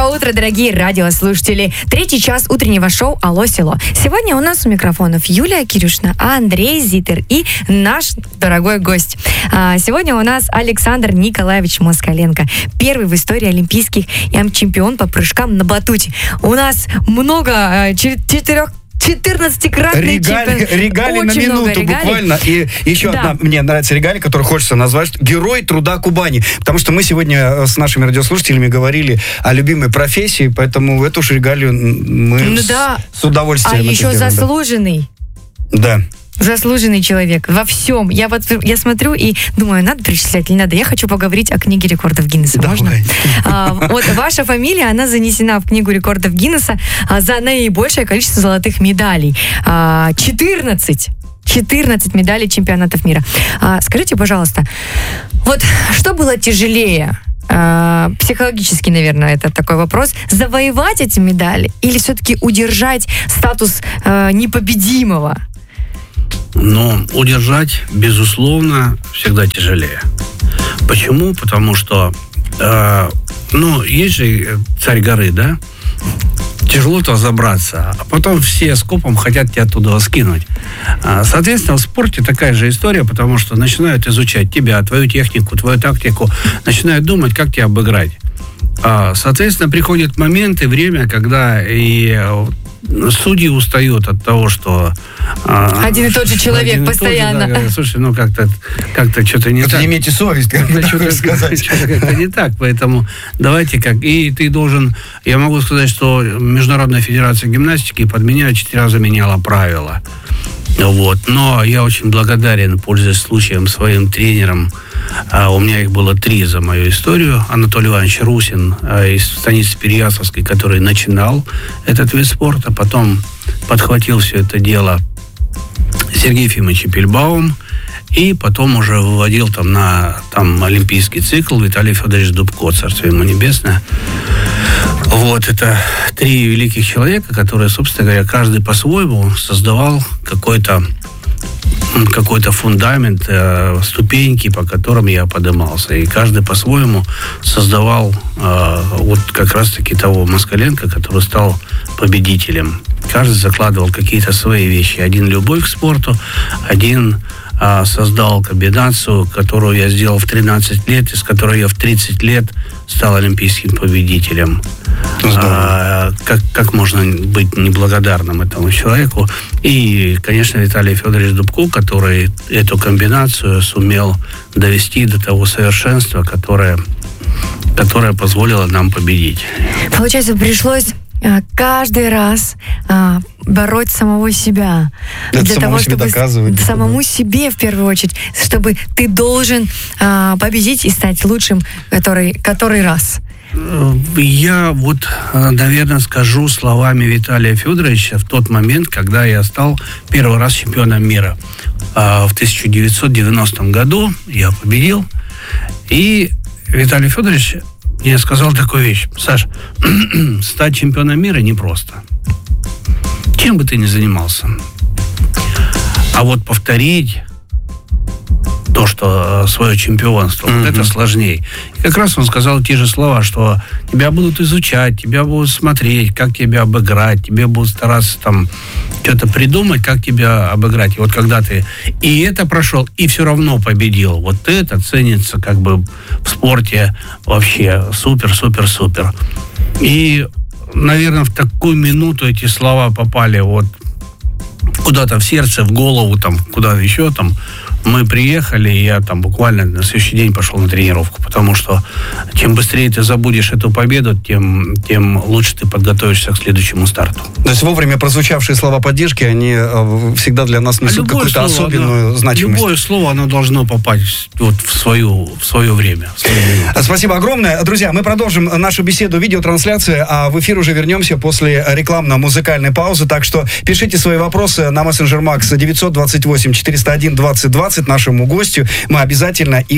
Доброе утро, дорогие радиослушатели. 3-й час утреннего шоу «Алло, село». Сегодня у нас у микрофонов Юлия Кирюшина, Андрей Зитер и наш дорогой гость. Сегодня у нас Александр Николаевич Москаленко. Первый в истории олимпийских чемпион по прыжкам на батуте. У нас много 14-кратный чемпион. Регалий на минуту буквально. И еще одна, мне нравится регалия, которую хочется назвать Герой труда Кубани. Потому что мы сегодня с нашими радиослушателями говорили о любимой профессии, поэтому эту же регалию мы с удовольствием это еще сделаем, заслуженный. Да. Заслуженный человек во всем. Я смотрю и думаю, надо перечислять или надо. Я хочу поговорить о книге рекордов Гиннесса. Давай. Можно? Вот ваша фамилия, она занесена в книгу рекордов Гиннесса за наибольшее количество золотых медалей. 14 медалей чемпионатов мира. Скажите, пожалуйста, вот что было тяжелее? Психологически, наверное, это такой вопрос. Завоевать эти медали или все-таки удержать статус непобедимого? Но удержать, безусловно, всегда тяжелее. Почему? Потому что, есть же царь горы, да? Тяжело-то забраться, а потом все скопом хотят тебя оттуда скинуть. Соответственно, в спорте такая же история, потому что начинают изучать тебя, твою технику, твою тактику, начинают думать, как тебя обыграть. Соответственно, приходит момент и время, когда и судьи устают от того, что один и тот же человек постоянно. Говорят, слушай, как-то что-то не так. Имейте совесть, что-то сказать. Что-то как-то не так, поэтому давайте как. И ты должен, я могу сказать, что Международная федерация гимнастики под меня 4 раза меняла правила. Вот. Но я очень благодарен, пользуясь случаем, своим тренерам. У меня их было 3 за мою историю. Анатолий Иванович Русин из станицы Переяславской, который начинал этот вид спорта. Потом подхватил все это дело Сергей Ефимович Пельбаум. И потом уже выводил там олимпийский цикл Виталий Федорович Дубко, царствие ему небесное. Вот, это 3 великих человека, которые, собственно говоря, каждый по-своему создавал какой-то фундамент, ступеньки, по которым я поднимался. И каждый по-своему создавал вот как раз-таки того Москаленко, который стал победителем. Каждый закладывал какие-то свои вещи. Один любовь к спорту, один создал комбинацию, которую я сделал в 13 лет, из которой я в 30 лет стал олимпийским победителем. Как можно быть неблагодарным этому человеку? И, конечно, Виталий Федорович Дубко, который эту комбинацию сумел довести до того совершенства, которое позволило нам победить. Получается, пришлось каждый раз бороть самого себя. Для того, чтобы доказывать. Самому себе, в первую очередь, чтобы ты должен победить и стать лучшим который раз. Я наверное, скажу словами Виталия Федоровича в тот момент, когда я стал первый раз чемпионом мира. В 1990 году я победил. И Виталий Федорович мне сказал такую вещь: Саш, стать чемпионом мира непросто. Чем бы ты ни занимался. А вот повторить то, что свое чемпионство, вот это сложнее. И как раз он сказал те же слова, что тебя будут изучать, тебя будут смотреть, как тебя обыграть, тебе будут стараться что-то придумать, как тебя обыграть. И вот когда ты и это прошел, и все равно победил, вот это ценится в спорте вообще супер. И, наверное, в такую минуту эти слова попали куда-то в сердце, в голову, куда-то еще Мы приехали, и я буквально на следующий день пошел на тренировку, потому что чем быстрее ты забудешь эту победу, тем лучше ты подготовишься к следующему старту. То есть вовремя прозвучавшие слова поддержки, они всегда для нас несут какую-то особенную значимость. Любое слово, оно должно попасть в свое время. Спасибо огромное. Друзья, мы продолжим нашу беседу, видеотрансляции, а в эфир уже вернемся после рекламно-музыкальной паузы, так что пишите свои вопросы на мессенджер Макс 928 401 2020 нашему гостю. Мы обязательно